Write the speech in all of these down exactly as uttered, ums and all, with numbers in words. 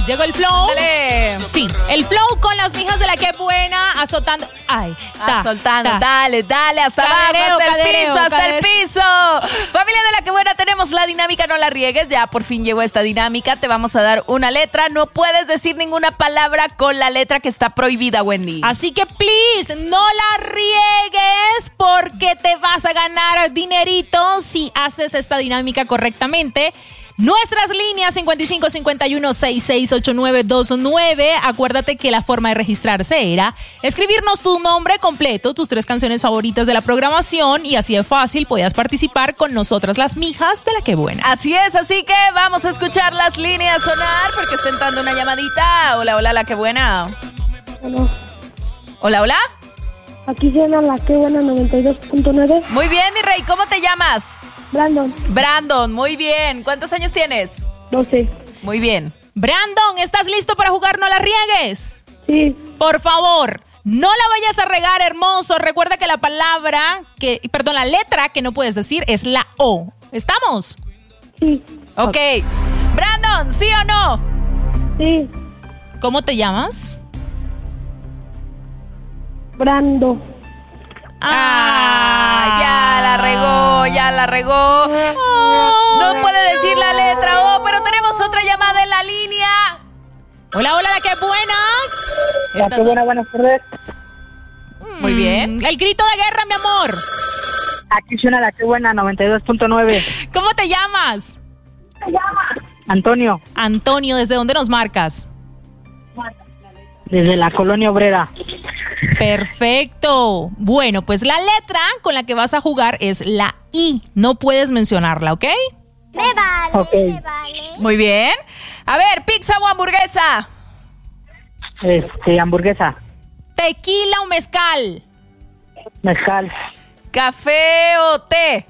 ¿Llegó el flow? Dale. Sí, el flow con las mijas de la que buena, azotando. Ay, ta, Ah, soltando, ta. dale, dale, hasta Cadereo, abajo, hasta cadereo, el piso, hasta cadereo. el piso. Familia de la que buena, tenemos la dinámica, no la riegues. Ya por fin llegó esta dinámica. Te vamos a dar una letra. No puedes decir ninguna palabra con la letra que está prohibida, Wendy. Así que, please, no la riegues porque te vas a ganar dinerito si haces esta dinámica correctamente. Nuestras líneas cincuenta y cinco cincuenta y uno sesenta y seis ochenta y nueve veintinueve. Acuérdate que la forma de registrarse era escribirnos tu nombre completo, tus tres canciones favoritas de la programación y así de fácil podías participar con nosotras las mijas de la que buena. Así es, así que vamos a escuchar las líneas sonar porque está entrando una llamadita. Hola, hola, la que buena. Bueno, Hola, hola. aquí suena la que buena noventa y dos punto nueve. Muy bien, mi rey, ¿cómo te llamas? Brandon, Brandon, muy bien. ¿Cuántos años tienes? doce. Muy bien. Brandon, ¿estás listo para jugar No la riegues? Sí, Por favor, no la vayas a regar, hermoso. Recuerda que la palabra, que, perdón, la letra que no puedes decir es la O. ¿Estamos? sí, Ok. Brandon, ¿sí o no? sí. ¿Cómo te llamas? Brando. Ah, ya la regó, ya la regó. No puede decir la letra O, pero tenemos otra llamada en la línea. Hola, hola, la que buena. La Estas que son- buena, buenas tardes. Muy bien. Mm, El grito de guerra, mi amor. Aquí suena la que buena noventa y dos punto nueve. ¿Cómo te llamas? Antonio, Antonio, ¿desde dónde nos marcas? desde la colonia obrera. Perfecto. Bueno, pues la letra con la que vas a jugar es la I. No puedes mencionarla, ¿ok? Me vale, Ok. me vale. Muy bien. A ver, ¿pizza o hamburguesa? Este, hamburguesa, Tequila o mezcal. mezcal, ¿Café o té?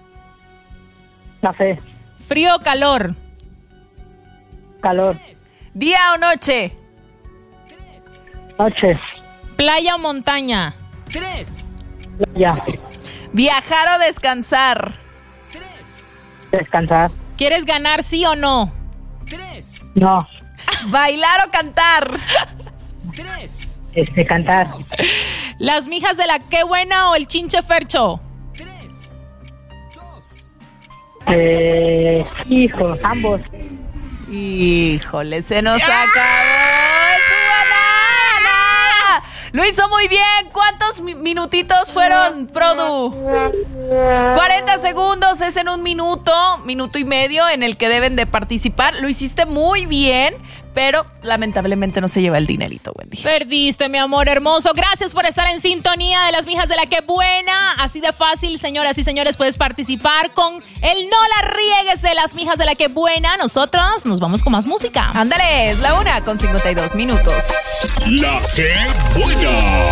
café, Frío o calor. calor, ¿Día o noche? noche, Playa o montaña. playa, ¿Viajar o descansar? descansar, ¿Quieres ganar sí o no? no, ¿Bailar o cantar? este, cantar, Las mijas de la qué buena o el chinche fercho. eh, hijo, ambos. Híjole, se nos acabó. Estuvo nada, nada. Lo hizo muy bien. ¿Cuántos mi- minutitos fueron, Produ? cuarenta segundos es en un minuto, minuto y medio en el que deben de participar. Lo hiciste muy bien, pero lamentablemente no se lleva el dinerito, Wendy. Perdiste, mi amor hermoso. Gracias por estar en sintonía de las mijas de la que buena. Así de fácil, señoras y señores, puedes participar con el No la riegues de las mijas de la que buena. Nosotros nos vamos con más música. Ándale, es la una con cincuenta y dos minutos. La que buena.